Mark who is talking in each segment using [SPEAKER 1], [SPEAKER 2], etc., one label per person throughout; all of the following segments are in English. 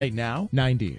[SPEAKER 1] Right now, 90.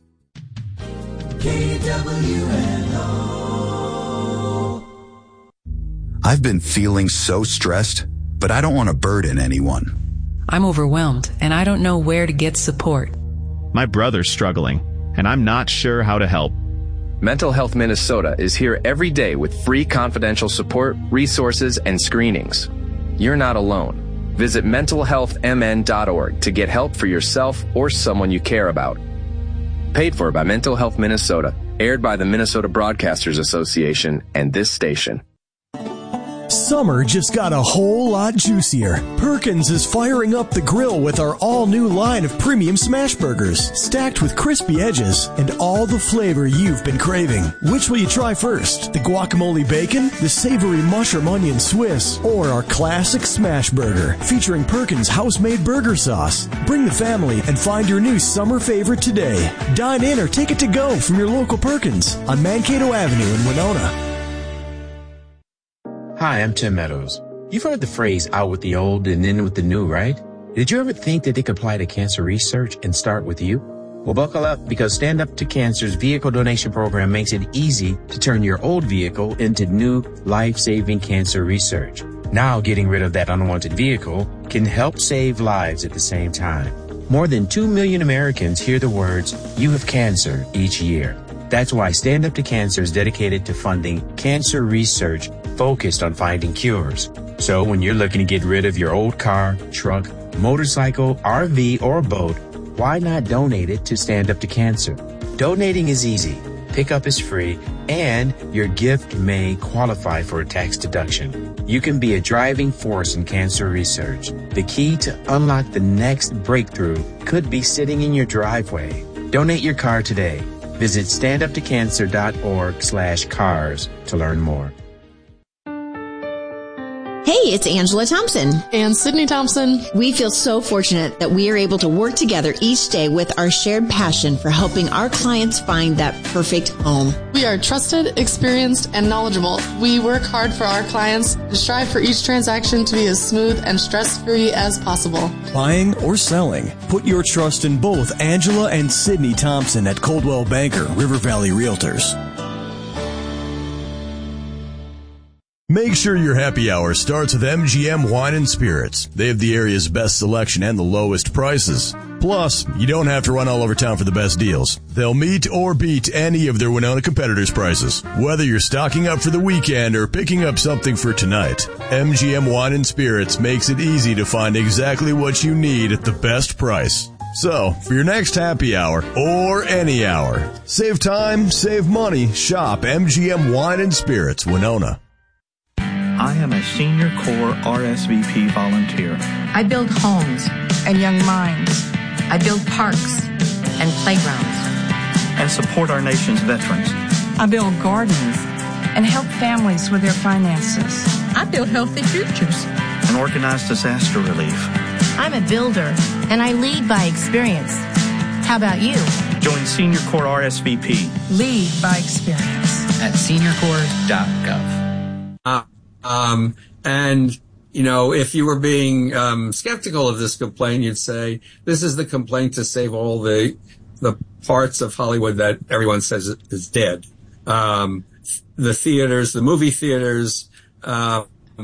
[SPEAKER 2] I've been feeling so stressed, but I don't want to burden anyone.
[SPEAKER 3] I'm overwhelmed, and I don't know where to get support.
[SPEAKER 4] My brother's struggling, and I'm not sure how to help.
[SPEAKER 5] Mental Health Minnesota is here every day with free confidential support, resources, and screenings. You're not alone. Visit mentalhealthmn.org to get help for yourself or someone you care about. Paid for by Mental Health Minnesota, aired by the Minnesota Broadcasters Association and this station.
[SPEAKER 6] Summer just got a whole lot juicier. Perkins is firing up the grill with our all-new line of premium smash burgers, stacked with crispy edges and all the flavor you've been craving. Which will you try first? The guacamole bacon, the savory mushroom onion Swiss, or our classic smash burger featuring Perkins house-made burger sauce? Bring the family and find your new summer favorite today. Dine in or take it to go from your local Perkins on Mankato Avenue in Winona.
[SPEAKER 7] Hi, I'm Tim Meadows. You've heard the phrase out with the old and in with the new, right? Did you ever think that they could apply to cancer research and start with you? Well, buckle up, because Stand Up to Cancer's vehicle donation program makes it easy to turn your old vehicle into new life-saving cancer research. Now, getting rid of that unwanted vehicle can help save lives at the same time. More than 2 million Americans hear the words, "You have cancer," each year. That's why Stand Up to Cancer is dedicated to funding cancer research focused on finding cures. So when you're looking to get rid of your old car, truck, motorcycle, RV, or boat, why not donate it to Stand Up to Cancer? Donating is easy, pickup is free, and your gift may qualify for a tax deduction. You can be a driving force in cancer research. The key to unlock the next breakthrough could be sitting in your driveway. Donate your car today. Visit standuptocancer.org/cars to learn more.
[SPEAKER 8] Hey, it's Angela Thompson.
[SPEAKER 9] And Sydney Thompson.
[SPEAKER 8] We feel so fortunate that we are able to work together each day with our shared passion for helping our clients find that perfect home.
[SPEAKER 9] We are trusted, experienced, and knowledgeable. We work hard for our clients and strive for each transaction to be as smooth and stress-free as possible.
[SPEAKER 6] Buying or selling, put your trust in both Angela and Sydney Thompson at Coldwell Banker, River Valley Realtors.
[SPEAKER 10] Make sure your happy hour starts with MGM Wine and Spirits. They have the area's best selection and the lowest prices. Plus, you don't have to run all over town for the best deals. They'll meet or beat any of their Winona competitors' prices. Whether you're stocking up for the weekend or picking up something for tonight, MGM Wine and Spirits makes it easy to find exactly what you need at the best price. So, for your next happy hour, or any hour, save time, save money, shop MGM Wine and Spirits, Winona.
[SPEAKER 11] I am a Senior Corps RSVP volunteer.
[SPEAKER 12] I build homes and young minds. I build parks and playgrounds.
[SPEAKER 11] And support our nation's veterans.
[SPEAKER 13] I build gardens and help families with their finances.
[SPEAKER 12] I build healthy futures.
[SPEAKER 11] And organize disaster relief.
[SPEAKER 12] I'm a builder, and I lead by experience. How about you?
[SPEAKER 11] Join Senior Corps RSVP.
[SPEAKER 13] Lead by experience.
[SPEAKER 14] At seniorcorps.gov.
[SPEAKER 15] And, you know, if you were being skeptical of this complaint, you'd say this is the complaint to save all the parts of Hollywood that everyone says is dead. The theaters, the movie theaters, the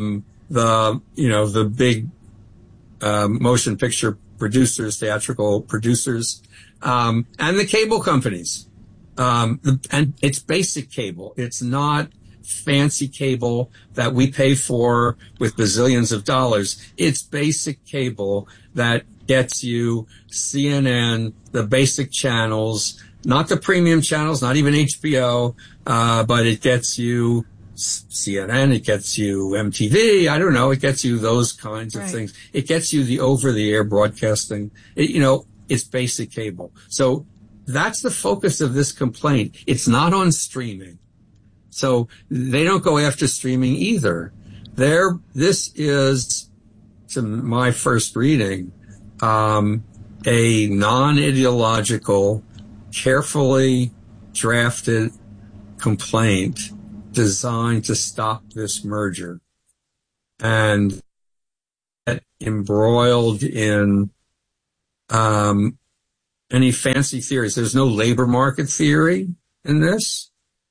[SPEAKER 15] big motion picture producers, theatrical producers, and the cable companies. And it's basic cable. It's not fancy cable that we pay for with bazillions of dollars. It's basic cable that gets you CNN, the basic channels, not the premium channels, not even HBO, but it gets you CNN, it gets you MTV, I don't know, it gets you those kinds of things. It gets you the over-the-air broadcasting. It's basic cable. So that's the focus of this complaint. It's not on streaming. So they don't go after streaming either. This is, to my first reading, a non-ideological, carefully drafted complaint designed to stop this merger and get embroiled in any fancy theories. There's no labor market theory in this.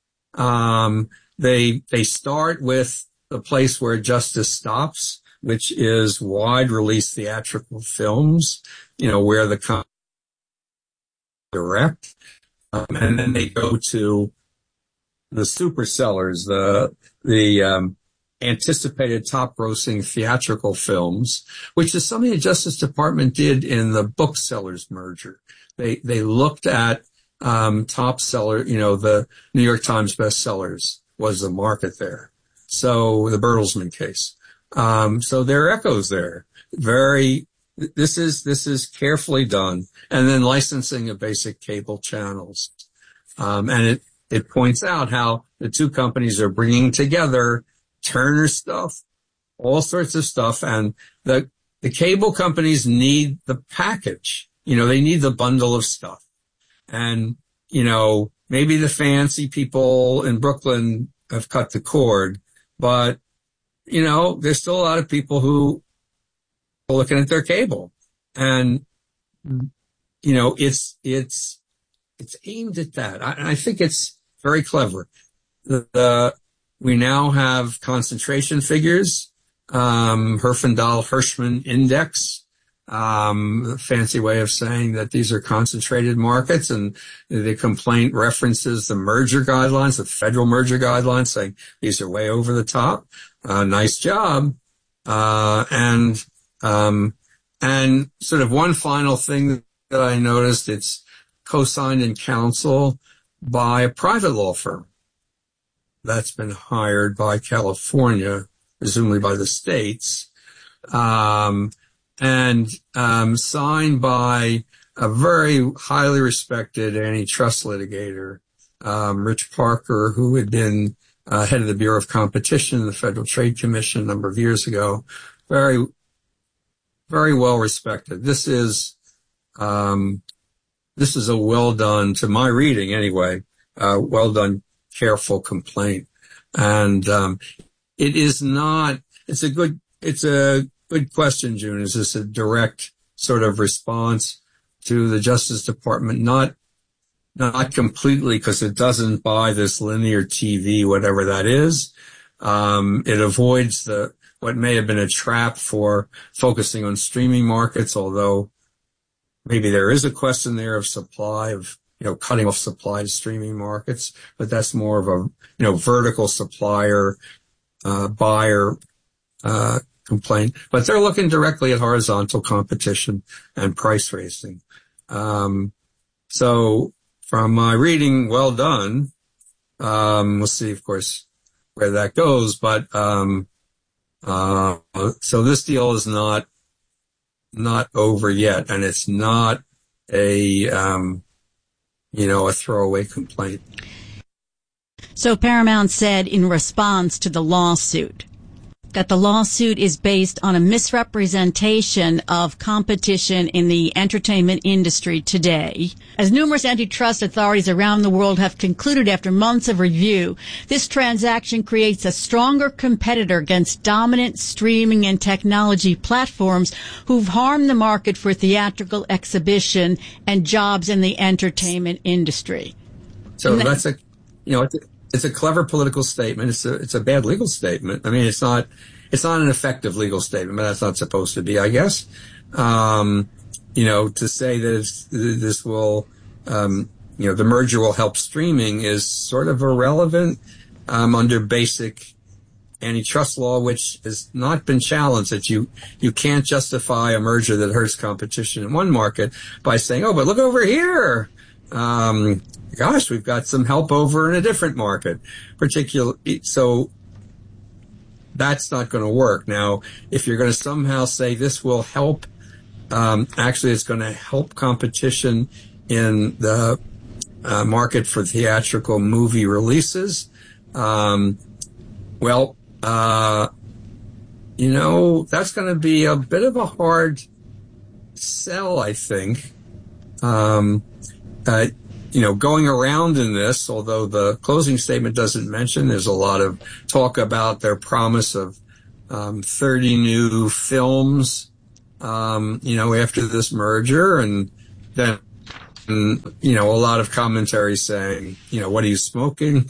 [SPEAKER 15] They start with the place where justice stops, which is wide release theatrical films, where the direct, and then they go to the super sellers, the anticipated top grossing theatrical films, which is something the Justice Department did in the booksellers merger. They looked at top seller, the New York Times bestsellers was the market there. So the Bertelsmann case. So there are echoes there. This is carefully done. And then licensing of basic cable channels. And it points out how the two companies are bringing together Turner stuff, all sorts of stuff. And the cable companies need the package. They need the bundle of stuff. And, maybe the fancy people in Brooklyn have cut the cord, but, there's still a lot of people who are looking at their cable. And, it's aimed at that. I think it's very clever. We now have concentration figures, Herfindahl-Hirschman index, a fancy way of saying that these are concentrated markets, and the complaint references the merger guidelines, the federal merger guidelines, saying these are way over the top. Nice job. And sort of one final thing that I noticed, it's co-signed in counsel by a private law firm that's been hired by California, presumably by the states, and signed by a very highly respected antitrust litigator, Rich Parker, who had been head of the Bureau of Competition in the Federal Trade Commission a number of years ago. Very, very well respected. This is a well done, to my reading anyway, well done, careful complaint. And it's a good question, June. Is this a direct sort of response to the Justice Department? Not completely, because it doesn't buy this linear TV, whatever that is. It avoids what may have been a trap for focusing on streaming markets, although maybe there is a question there of supply, of cutting off supply to streaming markets, but that's more of a vertical supplier buyer complaint. But they're looking directly at horizontal competition and price racing. So from my reading, well done. We'll see, of course, where that goes. But so this deal is not over yet, and it's not a throwaway complaint.
[SPEAKER 1] So Paramount said in response to the lawsuit that the lawsuit is based on a misrepresentation of competition in the entertainment industry today. As numerous antitrust authorities around the world have concluded after months of review, this transaction creates a stronger competitor against dominant streaming and technology platforms who've harmed the market for theatrical exhibition and jobs in the entertainment industry.
[SPEAKER 15] So that's it's a clever political statement. It's a bad legal statement. I mean, it's not an effective legal statement, but that's not supposed to be, I guess. To say that this will, the merger will help streaming is sort of irrelevant, under basic antitrust law, which has not been challenged, that you can't justify a merger that hurts competition in one market by saying, oh, but look over here. Gosh, we've got some help over in a different market, so that's not going to work. Now, if you're going to somehow say this will help, actually it's going to help competition in the market for theatrical movie releases, that's going to be a bit of a hard sell, I think. Going around in this, although the closing statement doesn't mention, there's a lot of talk about their promise of 30 new films, after this merger, and then a lot of commentary saying, what are you smoking?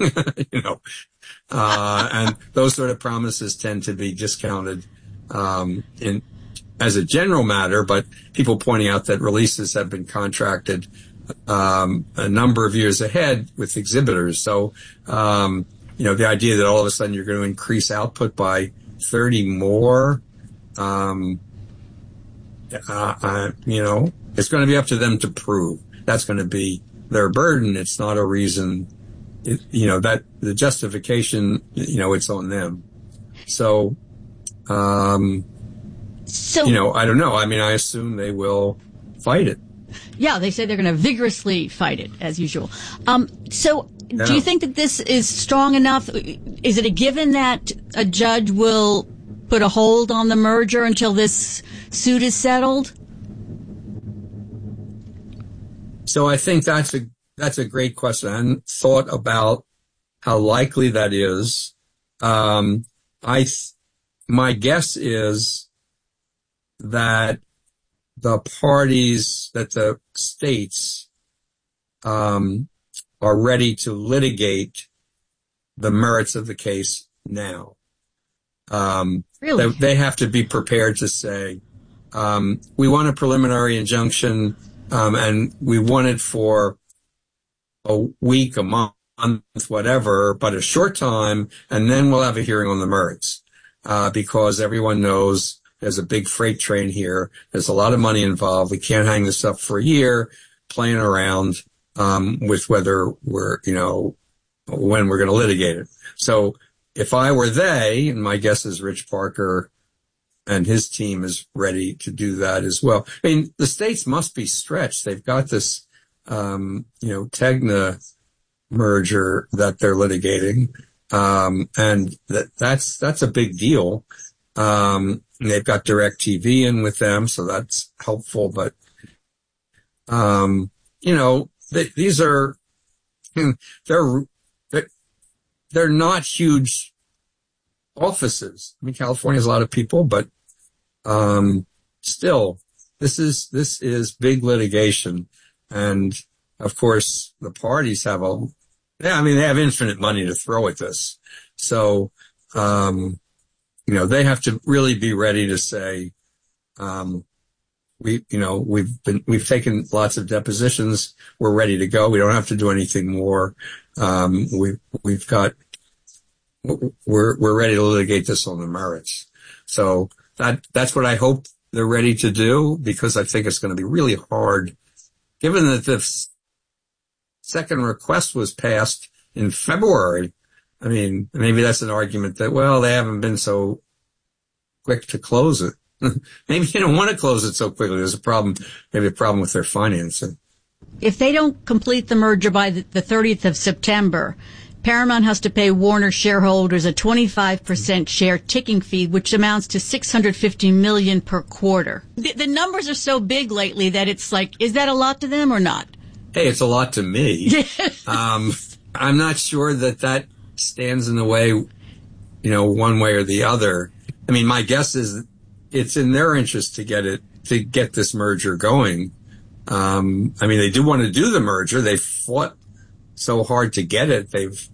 [SPEAKER 15] And those sort of promises tend to be discounted, as a general matter, but people pointing out that releases have been contracted, a number of years ahead with exhibitors. So, the idea that all of a sudden you're going to increase output by 30 more, it's going to be up to them to prove. That's going to be their burden. It's not a reason, that the justification, it's on them. So, I don't know. I mean, I assume they will fight it.
[SPEAKER 1] Yeah, they say they're going to vigorously fight it, as usual. Do you think that this is strong enough? Is it a given that a judge will put a hold on the merger until this suit is settled?
[SPEAKER 15] So I think that's a great question. I hadn't thought about how likely that is. My guess is that the states, are ready to litigate the merits of the case now.
[SPEAKER 1] Really?
[SPEAKER 15] They have to be prepared to say, we want a preliminary injunction, and we want it for a week, a month, whatever, but a short time, and then we'll have a hearing on the merits, because everyone knows there's a big freight train here. There's a lot of money involved. We can't hang this up for a year playing around with whether we're, when we're going to litigate it. So if I were they, and my guess is Rich Parker and his team is ready to do that as well. I mean, the states must be stretched. They've got this, Tegna merger that they're litigating. And that's a big deal. They've got DirecTV in with them, so that's helpful. But, these are, they're not huge offices. I mean, California has a lot of people, but, still, this is big litigation. And of course, the parties have they have infinite money to throw at this. So, they have to really be ready to say, we've taken lots of depositions. We're ready to go. We don't have to do anything more. We're ready to litigate this on the merits. So that's what I hope they're ready to do, because I think it's going to be really hard, given that the second request was passed in February. I mean, maybe that's an argument that, well, they haven't been so quick to close it. Maybe they don't want to close it so quickly. There's maybe a problem with their financing.
[SPEAKER 1] If they don't complete the merger by the 30th of September, Paramount has to pay Warner shareholders a 25% share ticking fee, which amounts to $650 million per quarter. The numbers are so big lately that it's like, is that a lot to them or not?
[SPEAKER 15] Hey, it's a lot to me. I'm not sure that stands in the way, one way or the other. I mean, my guess is it's in their interest to get this merger going. They do want to do the merger. They fought so hard to get it.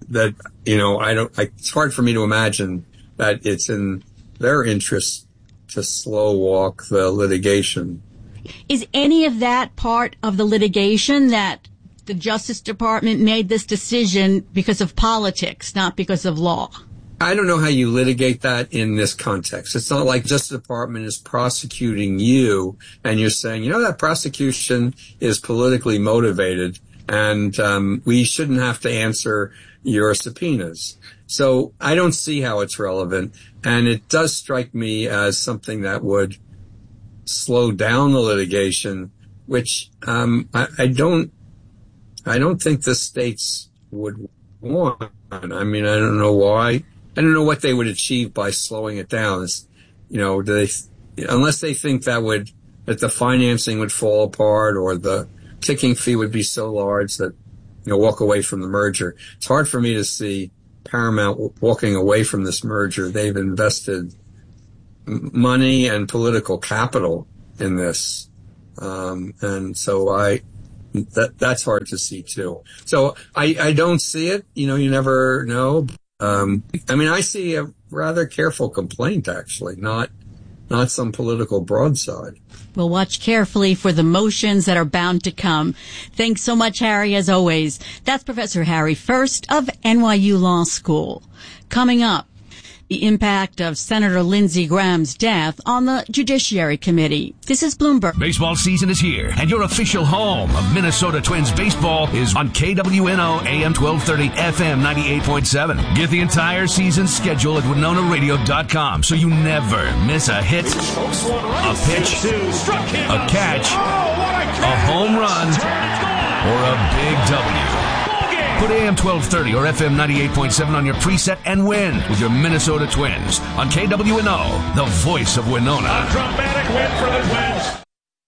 [SPEAKER 15] It's hard for me to imagine that it's in their interest to slow walk the litigation.
[SPEAKER 1] Is any of that part of the litigation, that the Justice Department made this decision because of politics, not because of law?
[SPEAKER 15] I don't know how you litigate that in this context. It's not like Justice Department is prosecuting you and you're saying, that prosecution is politically motivated and we shouldn't have to answer your subpoenas. So I don't see how it's relevant. And it does strike me as something that would slow down the litigation, which I don't think the states would want. I mean, I don't know why. I don't know what they would achieve by slowing it down. Unless they think that the financing would fall apart or the ticking fee would be so large that, walk away from the merger. It's hard for me to see Paramount walking away from this merger. They've invested money and political capital in this. And so That's hard to see too. So I don't see it. You never know. I see a rather careful complaint, actually, not some political broadside.
[SPEAKER 1] We'll watch carefully for the motions that are bound to come. Thanks so much, Harry, as always. That's Professor Harry First of NYU Law School. Coming up, the impact of Senator Lindsey Graham's death on the Judiciary Committee. This is Bloomberg.
[SPEAKER 16] Baseball season is here, and your official home of Minnesota Twins baseball is on KWNO AM 1230 FM 98.7. Get the entire season schedule at WinonaRadio.com so you never miss a hit, a pitch, a catch, a home run, or a big W. Put AM 1230 or FM 98.7 on your preset and win with your Minnesota Twins on KWNO, the voice of Winona.
[SPEAKER 17] A dramatic win for the Twins.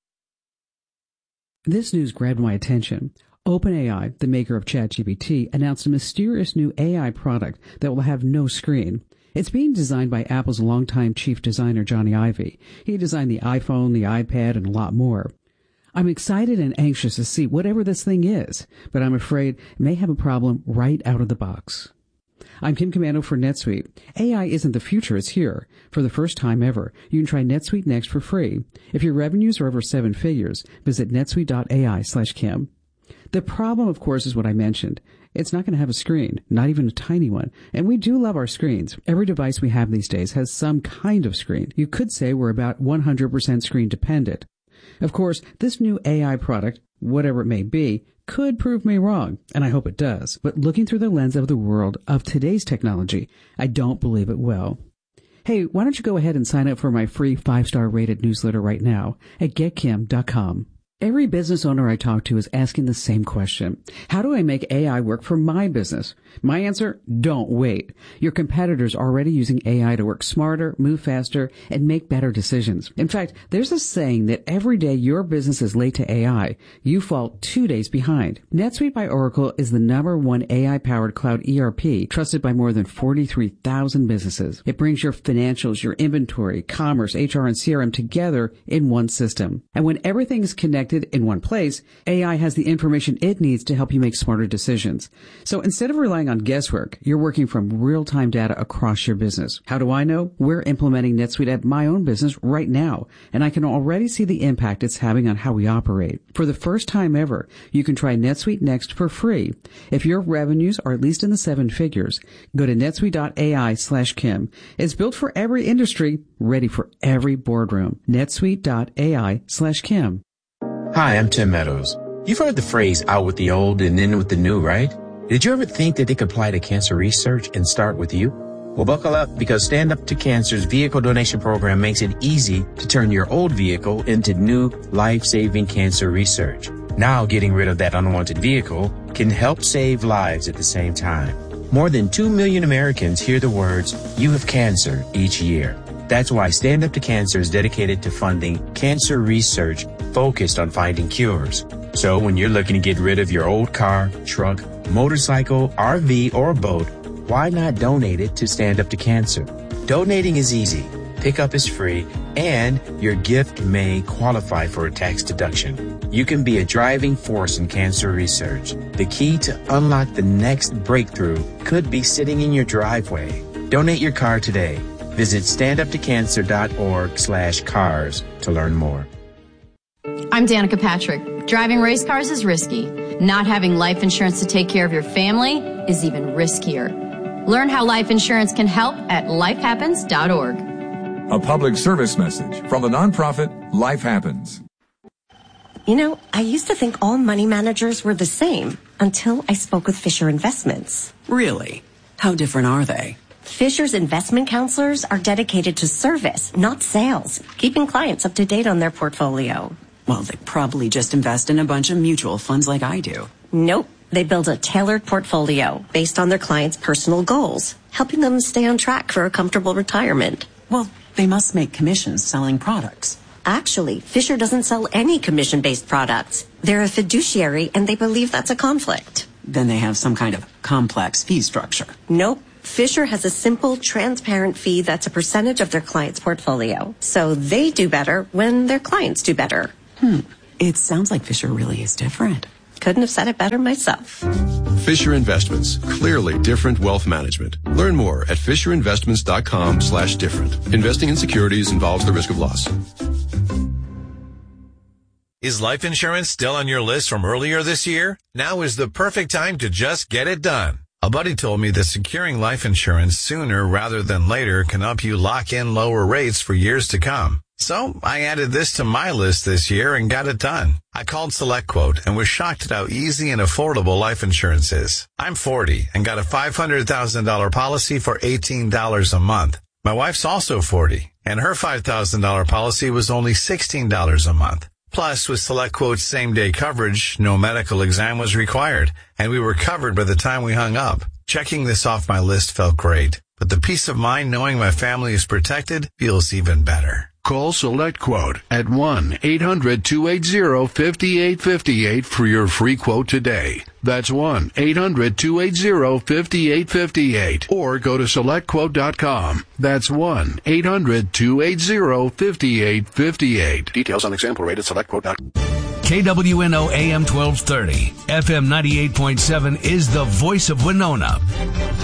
[SPEAKER 18] This news grabbed my attention. OpenAI, the maker of ChatGPT, announced a mysterious new AI product that will have no screen. It's being designed by Apple's longtime chief designer, Johnny Ive. He designed the iPhone, the iPad, and a lot more. I'm excited and anxious to see whatever this thing is, but I'm afraid it may have a problem right out of the box. I'm Kim Commando for NetSuite. AI isn't the future, it's here. For the first time ever, you can try NetSuite Next for free. If your revenues are over 7 figures, visit netsuite.ai/Kim. The problem, of course, is what I mentioned. It's not going to have a screen, not even a tiny one. And we do love our screens. Every device we have these days has some kind of screen. You could say we're about 100% screen dependent. Of course, this new AI product, whatever it may be, could prove me wrong, and I hope it does. But looking through the lens of the world of today's technology, I don't believe it will. Hey, why don't you go ahead and sign up for my free 5-star rated newsletter right now at getkim.com. Every business owner I talk to is asking the same question. How do I make AI work for my business? My answer, don't wait. Your competitors are already using AI to work smarter, move faster, and make better decisions. In fact, there's a saying that every day your business is late to AI, you fall 2 days behind. NetSuite by Oracle is the #1 AI-powered cloud ERP trusted by more than 43,000 businesses. It brings your financials, your inventory, commerce, HR, and CRM together in one system. And when everything is connected in one place, AI has the information it needs to help you make smarter decisions. So instead of relying on guesswork, you're working from real-time data across your business. How do I know? We're implementing NetSuite at my own business right now, and I can already see the impact it's having on how we operate. For the first time ever, you can try NetSuite Next for free. If your revenues are at least in the 7 figures, go to netsuite.ai/Kim. It's built for every industry, ready for every boardroom. netsuite.ai/Kim.
[SPEAKER 7] Hi, I'm Tim Meadows. You've heard the phrase out with the old and in with the new, right? Did you ever think that they could apply to cancer research and start with you? Well, buckle up because Stand Up to Cancer's vehicle donation program makes it easy to turn your old vehicle into new life-saving cancer research. Now, getting rid of that unwanted vehicle can help save lives at the same time. More than 2 million Americans hear the words, "You have cancer," each year. That's why Stand Up to Cancer is dedicated to funding cancer research focused on finding cures. So when you're looking to get rid of your old car, truck, motorcycle, RV, or boat, why not donate it to Stand Up to Cancer? Donating is easy, pickup is free, and your gift may qualify for a tax deduction. You can be a driving force in cancer research. The key to unlock the next breakthrough could be sitting in your driveway. Donate your car today. Visit standuptocancer.org/cars to learn more.
[SPEAKER 19] I'm Danica Patrick. Driving race cars is risky. Not having life insurance to take care of your family is even riskier. Learn how life insurance can help at lifehappens.org.
[SPEAKER 20] A public service message from the nonprofit Life Happens.
[SPEAKER 21] You know, I used to think all money managers were the same until I spoke with Fisher Investments.
[SPEAKER 22] Really? How different are they?
[SPEAKER 21] Fisher's investment counselors are dedicated to service, not sales, keeping clients up to date on their portfolio.
[SPEAKER 22] Well, they probably just invest in a bunch of mutual funds like I do.
[SPEAKER 21] Nope. They build a tailored portfolio based on their clients' personal goals, helping them stay on track for a comfortable retirement.
[SPEAKER 22] Well, they must make commissions selling products.
[SPEAKER 21] Actually, Fisher doesn't sell any commission-based products. They're a fiduciary, and they believe that's a conflict.
[SPEAKER 22] Then they have some kind of complex fee structure.
[SPEAKER 21] Nope. Fisher has a simple, transparent fee that's a percentage of their client's portfolio. So they do better when their clients do better.
[SPEAKER 22] It sounds like Fisher really is different.
[SPEAKER 21] Couldn't have said it better myself.
[SPEAKER 2] Fisher Investments. Clearly different wealth management. Learn more at FisherInvestments.com/different. Investing in securities involves the risk of loss.
[SPEAKER 3] Is life insurance still on your list from earlier this year? Now is the perfect time to just get it done. A buddy told me that securing life insurance sooner rather than later can help you lock in lower rates for years to come. So I added this to my list this year and got it done. I called SelectQuote and was shocked at how easy and affordable life insurance is. I'm 40 and got a $500,000 policy for $18 a month. My wife's also 40 and her $5,000 policy was only $16 a month. Plus, with SelectQuote's same-day coverage, no medical exam was required, and we were covered by the time we hung up. Checking this off my list felt great, but the peace of mind knowing my family is protected feels even better.
[SPEAKER 23] Call SelectQuote at 1-800-280-5858 for your free quote today. That's 1-800-280-5858. Or go to SelectQuote.com. That's 1-800-280-5858. Details on example rate at SelectQuote.com.
[SPEAKER 16] KWNO AM 1230, FM 98.7 is the voice of Winona.